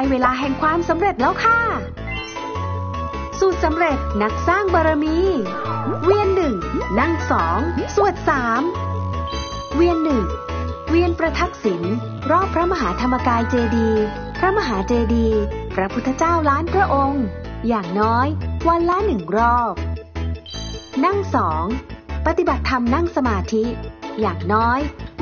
เวลาแห่งความสำเร็จแล้วค่ะสูตรสำเร็จนักสร้างบารมีเวียนหนึ่งนั่งสองสวดสามเวียนหนึ่งเวียนประทักษิณรอบพระมหาธรรมกายเจดีย์พระมหาเจดีย์พระพุทธเจ้าล้านพระองค์อย่างน้อยวันละ1 รอบนั่งสองปฏิบัติธรรมนั่งสมาธิอย่างน้อย